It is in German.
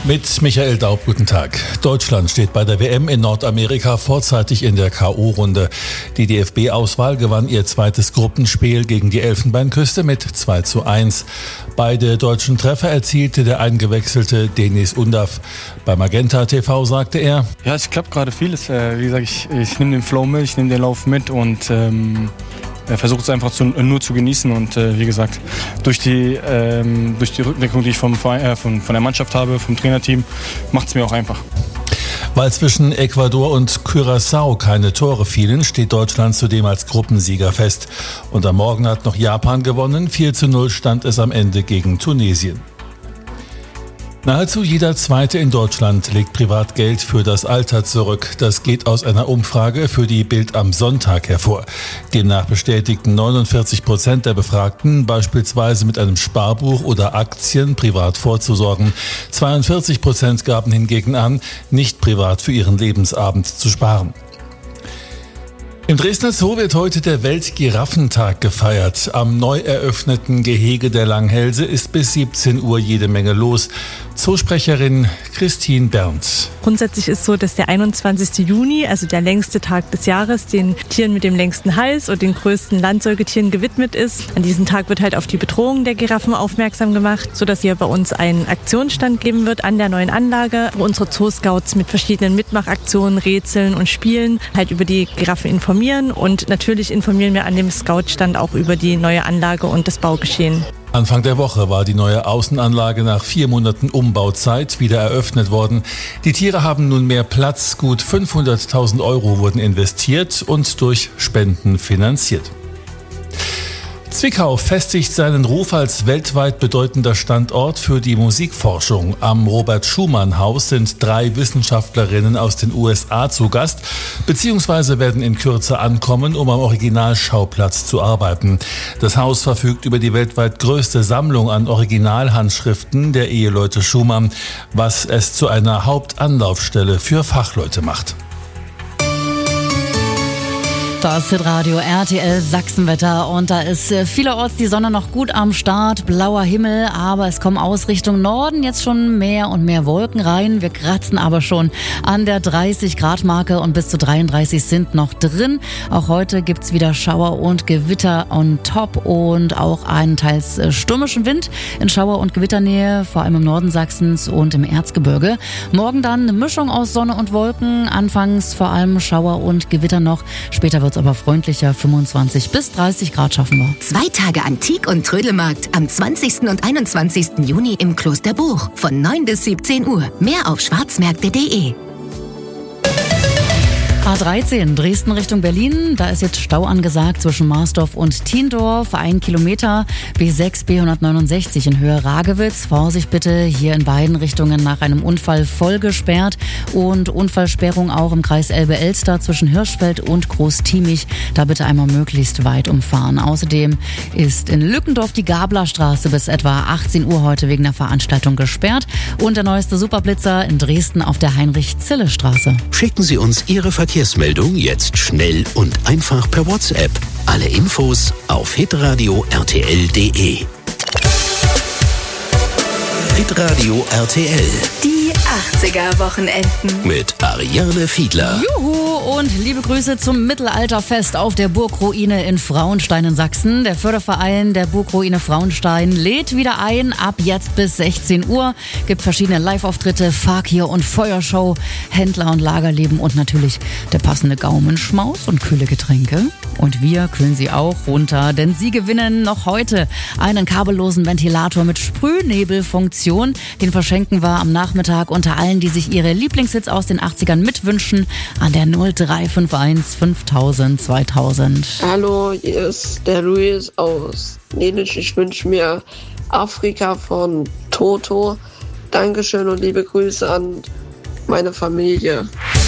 Mit Michael Daub, guten Tag. Deutschland steht bei der WM in Nordamerika vorzeitig in der K.O.-Runde. Die DFB-Auswahl gewann ihr zweites Gruppenspiel gegen die Elfenbeinküste mit 2:1. Beide deutschen Treffer erzielte der eingewechselte Deniz Undav. Bei Magenta TV sagte er: Ja, es klappt gerade vieles. Wie gesagt, ich nehme den Flow mit, ich nehme den Lauf mit und versuche es einfach nur zu genießen. Und wie gesagt, durch die Rückendeckung, die ich von der Mannschaft habe, vom Trainerteam, macht es mir auch einfach. Weil zwischen Ecuador und Curaçao keine Tore fielen, steht Deutschland zudem als Gruppensieger fest. Und am Morgen hat noch Japan gewonnen. 4:0 stand es am Ende gegen Tunesien. Nahezu jeder Zweite in Deutschland legt privat Geld für das Alter zurück. Das geht aus einer Umfrage für die Bild am Sonntag hervor. Demnach bestätigten 49% der Befragten, beispielsweise mit einem Sparbuch oder Aktien privat vorzusorgen. 42% gaben hingegen an, nicht privat für ihren Lebensabend zu sparen. Im Dresdner Zoo wird heute der Welt-Giraffentag gefeiert. Am neu eröffneten Gehege der Langhälse ist bis 17 Uhr jede Menge los. Zoosprecherin Christine Berndt. Grundsätzlich ist so, dass der 21. Juni, also der längste Tag des Jahres, den Tieren mit dem längsten Hals und den größten Landsäugetieren gewidmet ist. An diesem Tag wird halt auf die Bedrohung der Giraffen aufmerksam gemacht, sodass hier bei uns einen Aktionsstand geben wird an der neuen Anlage, wo unsere Zooscouts mit verschiedenen Mitmachaktionen, Rätseln und Spielen halt über die Giraffen informieren. Und natürlich informieren wir an dem Scoutstand auch über die neue Anlage und das Baugeschehen. Anfang der Woche war die neue Außenanlage nach 4 Monaten Umbauzeit wieder eröffnet worden. Die Tiere haben nun mehr Platz. Gut 500.000 € wurden investiert und durch Spenden finanziert. Zwickau festigt seinen Ruf als weltweit bedeutender Standort für die Musikforschung. Am Robert-Schumann-Haus sind 3 Wissenschaftlerinnen aus den USA zu Gast, beziehungsweise werden in Kürze ankommen, um am Originalschauplatz zu arbeiten. Das Haus verfügt über die weltweit größte Sammlung an Originalhandschriften der Eheleute Schumann, was es zu einer Hauptanlaufstelle für Fachleute macht. Das Hitradio RTL Sachsenwetter und da ist vielerorts die Sonne noch gut am Start, blauer Himmel, aber es kommen aus Richtung Norden jetzt schon mehr und mehr Wolken rein. Wir kratzen aber schon an der 30-Grad-Marke und bis zu 33 sind noch drin. Auch heute gibt's wieder Schauer und Gewitter on top und auch einen teils stürmischen Wind in Schauer- und Gewitternähe, vor allem im Norden Sachsens und im Erzgebirge. Morgen dann eine Mischung aus Sonne und Wolken, anfangs vor allem Schauer und Gewitter noch, später wird aber freundlicher, 25 bis 30 Grad schaffen wir. 2 Tage Antik- und Trödelmarkt am 20. und 21. Juni im Klosterbuch von 9 bis 17 Uhr. Mehr auf schwarzmärkte.de. A13 Dresden Richtung Berlin, da ist jetzt Stau angesagt zwischen Marsdorf und Thiendorf, 1 Kilometer, B6 B169 in Höhe Ragewitz. Vorsicht bitte, hier in beiden Richtungen nach einem Unfall voll gesperrt und Unfallsperrung auch im Kreis Elbe-Elster zwischen Hirschfeld und Groß-Tiemich, da bitte einmal möglichst weit umfahren. Außerdem ist in Lückendorf die Gablerstraße bis etwa 18 Uhr heute wegen der Veranstaltung gesperrt und der neueste Superblitzer in Dresden auf der Heinrich-Zille-Straße. Schicken Sie uns Ihre Verkehrsmeldung jetzt schnell und einfach per WhatsApp. Alle Infos auf hitradio rtl.de. Hitradio RTL. Die 80er-Wochenenden. Mit Ariane Fiedler. Juhu und liebe Grüße zum Mittelalterfest auf der Burgruine in Frauenstein in Sachsen. Der Förderverein der Burgruine Frauenstein lädt wieder ein, ab jetzt bis 16 Uhr. Gibt verschiedene Live-Auftritte, Fakir- und Feuershow, Händler- und Lagerleben und natürlich der passende Gaumenschmaus und kühle Getränke. Und wir kühlen sie auch runter, denn sie gewinnen noch heute einen kabellosen Ventilator mit Sprühnebelfunktion. Den verschenken wir am Nachmittag unter allen, die sich ihre Lieblingshits aus den 80ern mitwünschen, an der 0351 5000 2000. Hallo, hier ist der Luis aus Nenisch. Ich wünsche mir Afrika von Toto. Dankeschön und liebe Grüße an meine Familie.